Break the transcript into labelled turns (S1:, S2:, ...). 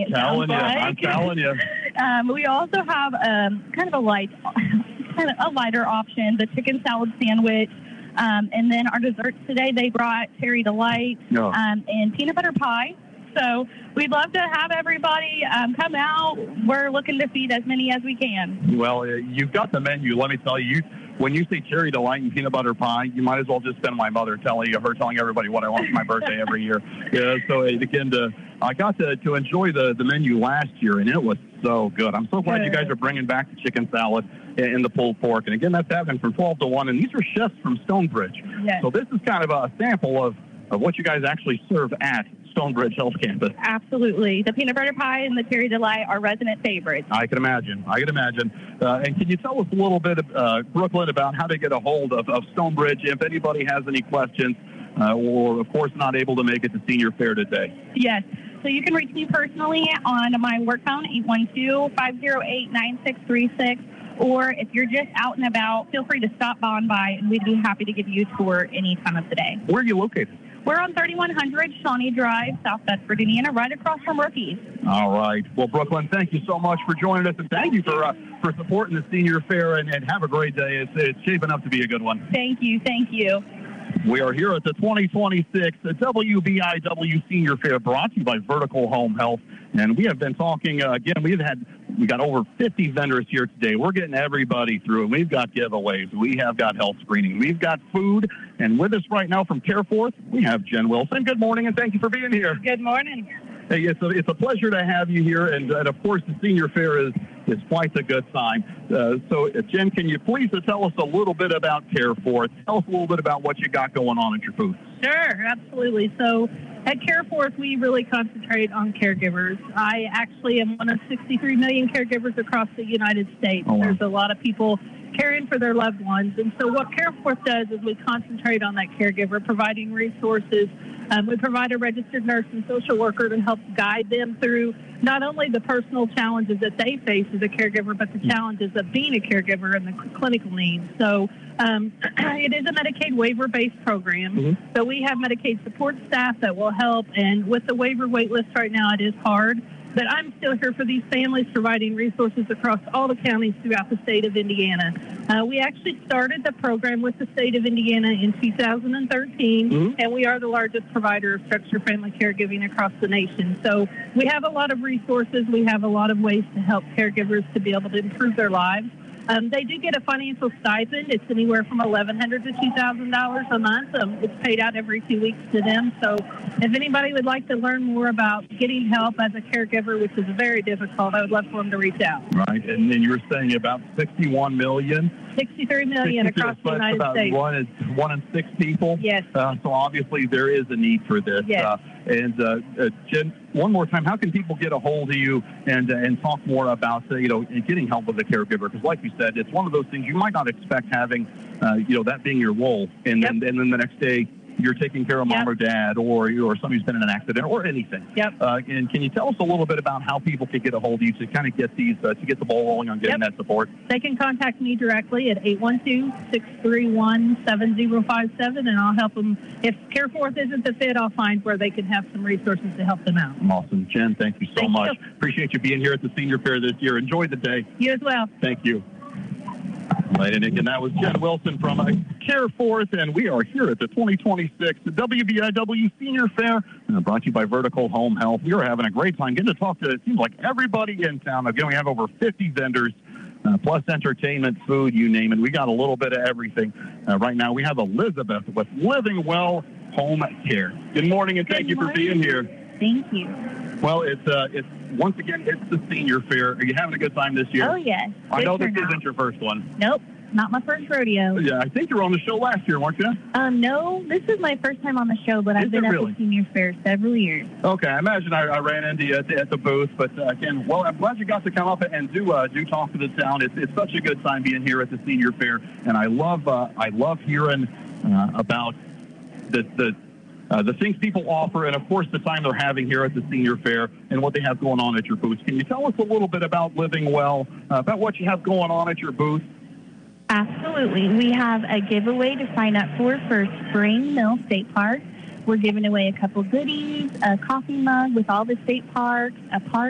S1: I'm telling you.
S2: We also have kind of a lighter option, the chicken salad sandwich. And then our desserts today, they brought Cherry Delight and peanut butter pie. So we'd love to have everybody come out. We're looking to feed as many as we can.
S1: Well, you've got the menu. Let me tell you, when you say Cherry Delight and peanut butter pie, you might as well just spend my mother telling everybody what I want for my birthday every year. Yeah, so again, I got to enjoy the menu last year, and it was so good. I'm so glad you guys are bringing back the chicken salad and the pulled pork. And again, that's happening from 12 to 1, and these are chefs from Stonebridge.
S2: Yes.
S1: So this is kind of a sample of what you guys actually serve at Stonebridge Health Campus.
S2: Absolutely. The peanut butter pie and the Cherry Delight are resident favorites.
S1: I can imagine. And can you tell us a little bit, Brooklyn, about how to get a hold of Stonebridge if anybody has any questions or, of course, not able to make it to Senior Fair today?
S2: Yes. So you can reach me personally on my work phone, 812-508-9636. Or if you're just out and about, feel free to stop on by, and we'd be happy to give you a tour any time of the day.
S1: Where are you located?
S2: We're on 3100 Shawnee Drive, South Bedford, Indiana, right across from Rookies.
S1: All right. Well, Brooklyn, thank you so much for joining us, and thank you for supporting the Senior Fair, and have a great day. It's shaping up to be a good one.
S2: Thank you. We
S1: are here at the 2026 WBIW Senior Fair, brought to you by Vertical Home Health. And we have been talking, again, we got over 50 vendors here today. We're getting everybody through, and we've got giveaways. We have got health screening. We've got food. And with us right now from CareForth, we have Jen Wilson. Good morning, and thank you for being here.
S2: Good morning.
S1: Hey, it's a pleasure to have you here. And of course, the Senior Fair is quite a good time. So, Jen, can you please tell us a little bit about CareForth? Tell us a little bit about what you got going on at your booth.
S3: Sure, absolutely. So at CareForth, we really concentrate on caregivers. I actually am one of 63 million caregivers across the United States.
S1: Oh, wow.
S3: There's a lot of people caring for their loved ones. And so what CareForth does is we concentrate on that caregiver, providing resources. We provide a registered nurse and social worker to help guide them through not only the personal challenges that they face as a caregiver, but the challenges of being a caregiver and the clinical needs. So it is a Medicaid waiver-based program.
S1: Mm-hmm.
S3: So we have Medicaid support staff that will help. And with the waiver wait list right now, it is hard. But I'm still here for these families, providing resources across all the counties throughout the state of Indiana. We actually started the program with the state of Indiana in 2013,
S1: mm-hmm.
S3: and we are the largest provider of structured family caregiving across the nation. So we have a lot of resources. We have a lot of ways to help caregivers to be able to improve their lives. They do get a financial stipend. It's anywhere from $1,100 to $2,000 a month. It's paid out every 2 weeks to them. So if anybody would like to learn more about getting help as a caregiver, which is very difficult, I would love for them to reach out.
S1: Right. And then you were saying about 61 million?
S3: 63 million across the United States.
S1: One in six people?
S3: Yes.
S1: So obviously there is a need for this.
S3: Yes.
S1: Jen, one more time, how can people get a hold of you and talk more about, getting help with a caregiver? Because like you said, it's one of those things you might not expect having, that being your role. And then the next day, you're taking care of mom or dad or somebody's been in an accident or anything.
S3: Yep.
S1: And can you tell us a little bit about how people can get a hold of you to kind of get these, to get the ball rolling on getting that support?
S3: They can contact me directly at 812-631-7057, and I'll help them. If CareForth isn't the fit, I'll find where they can have some resources to help them out.
S1: Awesome. Jen, thank you so much. Appreciate you being here at the Senior Fair this year. Enjoy the day.
S3: You as well.
S1: Thank you. Right, and again, that was Jen Wilson from CareForth, and we are here at the 2026 WBIW Senior Fair, brought to you by Vertical Home Health. We are having a great time getting to talk to, it seems like, everybody in town. Again, we have over 50 vendors, plus entertainment, food, you name it. We got a little bit of everything. Right now, we have Elizabeth with Living Well Home Care. Good morning, and thank you for being here.
S2: Thank you.
S1: Well, it's once again, it's the Senior Fair. Are you having a good time this year?
S2: Oh, yes.
S1: I know this isn't your first one.
S2: Nope, not my first rodeo.
S1: Yeah, I think you were on the show last year, weren't you?
S2: No, this is my first time on the show, but I've been at the Senior Fair several years.
S1: Okay, I imagine I ran into you at the booth, but again, well, I'm glad you got to come up and do talk to the town. It's such a good time being here at the Senior Fair, and I love hearing about the things people offer, and of course the time they're having here at the Senior Fair and what they have going on at your booth. Can you tell us a little bit about Living Well, about what you have going on at your booth?
S2: Absolutely. We have a giveaway to sign up for Spring Mill State Park. We're giving away a couple goodies, a coffee mug with all the state parks, a park